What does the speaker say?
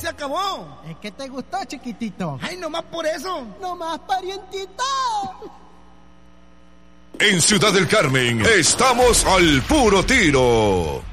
se acabó. Es que te gustó, chiquitito. Ay, nomás por eso. Nomás, parientito. En Ciudad del Carmen estamos al puro tiro.